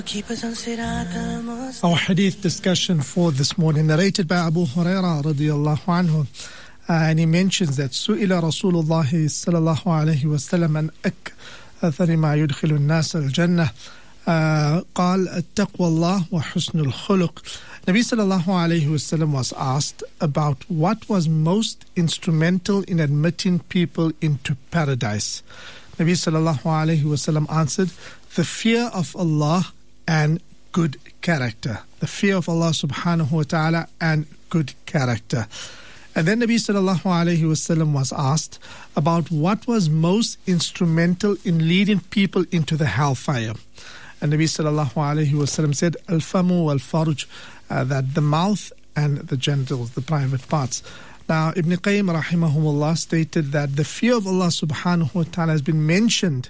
Our hadith discussion for this morning, narrated by Abu Hurairah radiyallahu anhu, and he mentions that Su'ila Rasulullah sallallahu alayhi wa sallam an akthar ma yudkhilu an-nas al-jannah قال التقوى الله وحسن الخلق. Nabi sallallahu alayhi wa sallam was asked about what was most instrumental in admitting people into paradise. Nabi sallallahu alayhi wa sallam answered, the fear of Allah and good character. The fear of Allah subhanahu wa ta'ala and good character. And then Nabi sallallahu alayhi wa sallam was asked about what was most instrumental in leading people into the hellfire. And Nabi sallallahu alayhi wa sallam said, al-famu wal-farj, that the mouth and the genitals, the private parts. Now, Ibn Qayyim rahimahumullah stated that the fear of Allah subhanahu wa ta'ala has been mentioned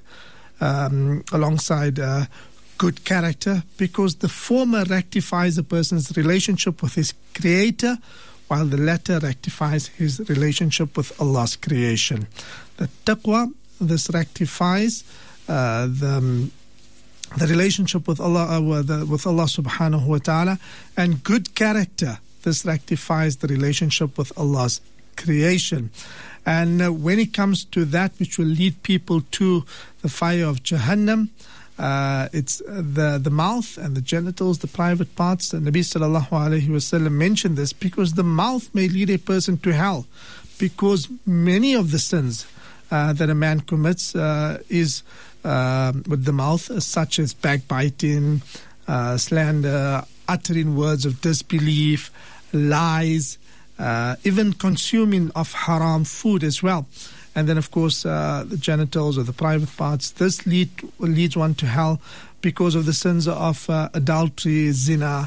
alongside good character because the former rectifies a person's relationship with his creator, while the latter rectifies his relationship with Allah's creation. The taqwa, this rectifies the relationship with Allah, with Allah subhanahu wa ta'ala, and good character, this rectifies the relationship with Allah's creation. And when it comes to that which will lead people to the fire of Jahannam, it's the mouth and the genitals, the private parts. And Nabi sallallahu alayhi wa sallam mentioned this because the mouth may lead a person to hell, because many of the sins that a man commits is with the mouth, such as backbiting, slander, uttering words of disbelief, lies, even consuming of haram food as well. And then, of course, the genitals or the private parts, this leads one to hell because of the sins of adultery, zina,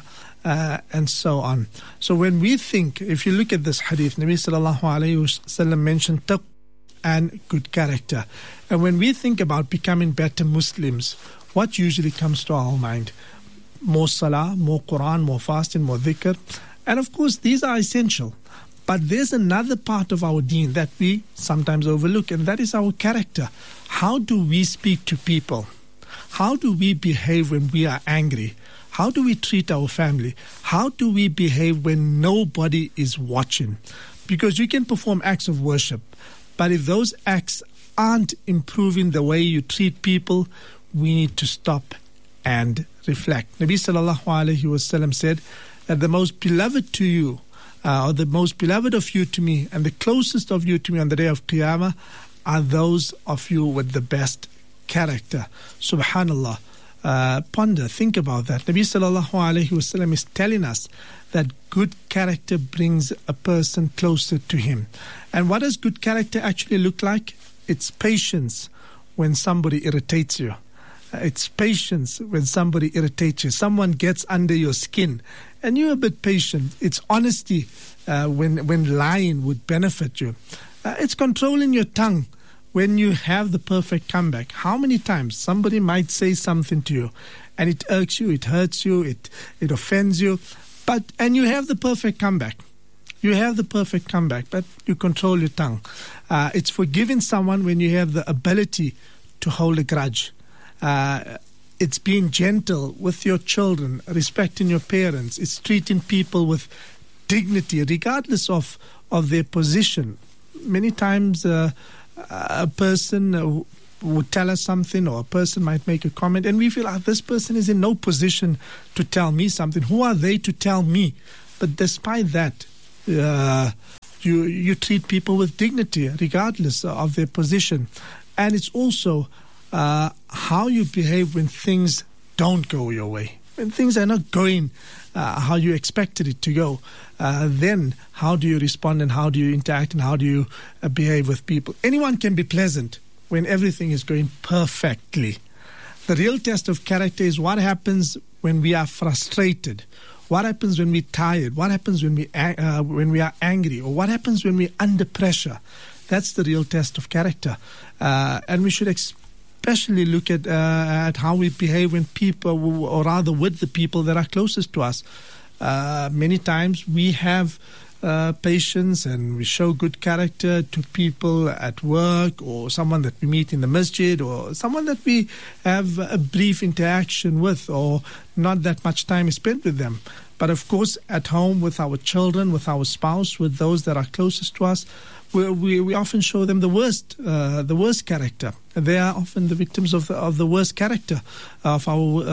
and so on. So when we think, if you look at this hadith, Nabi sallallahu alayhi wa sallam mentioned taqwa and good character. And when we think about becoming better Muslims, what usually comes to our mind? More salah, more Quran, more fasting, more dhikr. And of course, these are essential. But there's another part of our deen that we sometimes overlook, and that is our character. How do we speak to people? How do we behave when we are angry? How do we treat our family? How do we behave when nobody is watching? Because you can perform acts of worship, but if those acts aren't improving the way you treat people, we need to stop and reflect. Nabi sallallahu alayhi wa sallam said that the most beloved to you, or the most beloved of you to me, and the closest of you to me on the day of Qiyamah, are those of you with the best character. Subhanallah. Ponder, think about that. Nabi sallallahu alayhi wa sallam is telling us that good character brings a person closer to him. And what does good character actually look like? It's patience when somebody irritates you. It's patience when somebody irritates you. Someone gets under your skin and you're a bit patient. It's honesty when lying would benefit you. It's controlling your tongue when you have the perfect comeback. How many times somebody might say something to you and it irks you, it hurts you, it offends you, and you have the perfect comeback. You have the perfect comeback, but you control your tongue. It's forgiving someone when you have the ability to hold a grudge. It's being gentle with your children, respecting your parents. It's treating people with dignity, regardless of their position. Many times a person would tell us something, or a person might make a comment, and we feel, this person is in no position to tell me something. Who are they to tell me? But despite that, you treat people with dignity, regardless of their position. And it's also how you behave when things don't go your way. When things are not going how you expected it to go, then how do you respond and how do you interact and how do you behave with people? Anyone can be pleasant when everything is going perfectly. The real test of character is what happens when we are frustrated. What happens when we're tired? What happens when we are angry? Or what happens when we're under pressure? That's the real test of character. And we should especially look at how we behave when people, or rather with the people that are closest to us. Many times we have patience and we show good character to people at work or someone that we meet in the masjid or someone that we have a brief interaction with or not that much time is spent with them. But of course, at home with our children, with our spouse, with those that are closest to us, we often show them the worst character. They are often the victims of the worst character of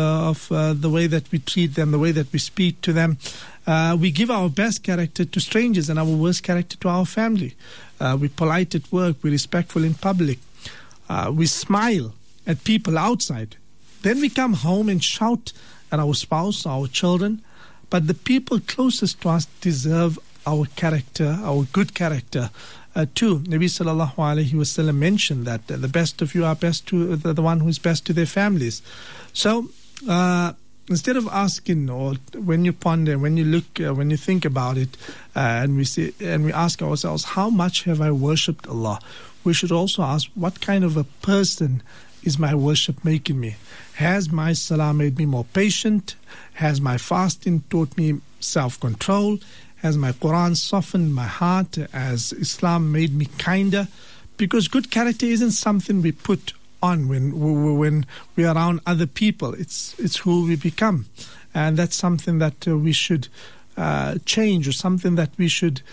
the way that we treat them, the way that we speak to them. We give our best character to strangers and our worst character to our family. We're polite at work. We're respectful in public. We smile at people outside. Then we come home and shout at our spouse, our children. But the people closest to us deserve our character, our good character too. Nabi sallallahu alayhi wa sallam mentioned that the best of you are best to the one who is best to their families. So instead of asking, or when you ponder, when you look, when you think about it, and we ask ourselves, how much have I worshipped Allah? We should also ask, what kind of a person is my worship making me? Has my salah made me more patient? Has my fasting taught me self-control? Has my Quran softened my heart? Has Islam made me kinder? Because good character isn't something we put on when we're around other people. It's who we become. And that's something that we should change, or something that we should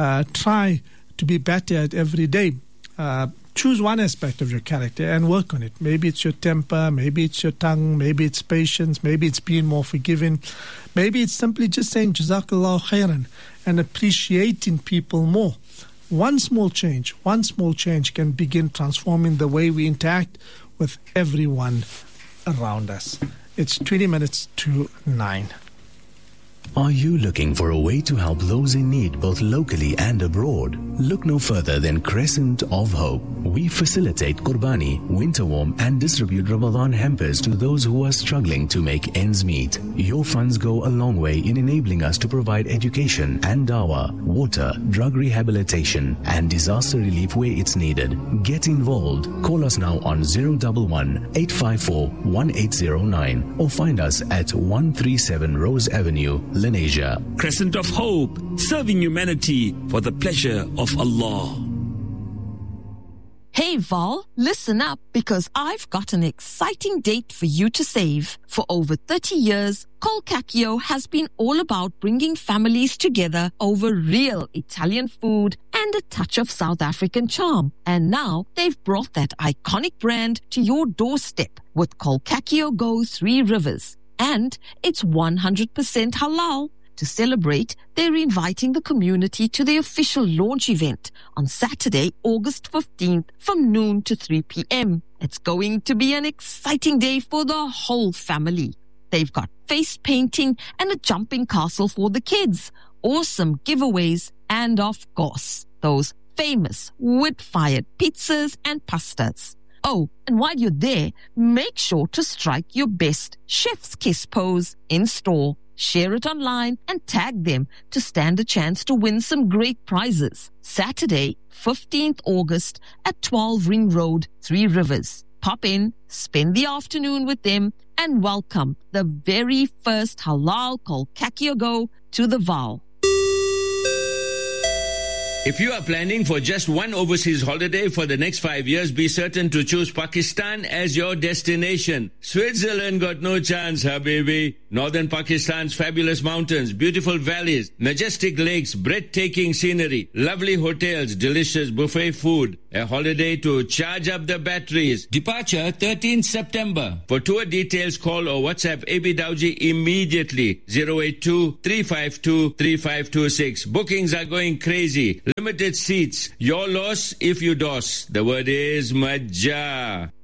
try to be better at every day. Choose one aspect of your character and work on it. Maybe it's your temper, maybe it's your tongue, maybe it's patience, maybe it's being more forgiving, maybe it's simply just saying Jazakallahu khairan and appreciating people more. One small change can begin transforming the way we interact with everyone around us. It's 20 minutes to 9. Are you looking for a way to help those in need both locally and abroad? Look no further than Crescent of Hope. We facilitate Qurbani, winter warm and distribute Ramadan hampers to those who are struggling to make ends meet. Your funds go a long way in enabling us to provide education and dawah, water, drug rehabilitation and disaster relief where it's needed. Get involved. Call us now on 011-854-1809 or find us at 137 Rose Avenue, Lenasia. Crescent of Hope, serving humanity for the pleasure of Allah. Hey Val, listen up because I've got an exciting date for you to save. For over 30 years, Colcacchio has been all about bringing families together over real Italian food and a touch of South African charm. And now they've brought that iconic brand to your doorstep with Colcacchio Go 3 Rivers. And it's 100% halal. To celebrate, they're inviting the community to the official launch event on Saturday, August 15th from noon to 3 p.m. It's going to be an exciting day for the whole family. They've got face painting and a jumping castle for the kids, awesome giveaways, and of course, those famous wood-fired pizzas and pastas. Oh, and while you're there, make sure to strike your best chef's kiss pose in store. Share it online and tag them to stand a chance to win some great prizes. Saturday, 15th August at 12 Ring Road, 3 Rivers. Pop in, spend the afternoon with them, and welcome the very first halal Colcacchio Go to the Val. If you are planning for just one overseas holiday for the next 5 years, be certain to choose Pakistan as your destination. Switzerland got no chance, habibi. Northern Pakistan's fabulous mountains, beautiful valleys, majestic lakes, breathtaking scenery, lovely hotels, delicious buffet food. A holiday to charge up the batteries. Departure 13th September. For tour details, call or WhatsApp AB Dowji immediately. 082-352-3526. Bookings are going crazy. Limited seats. Your loss if you DOS. The word is Majah.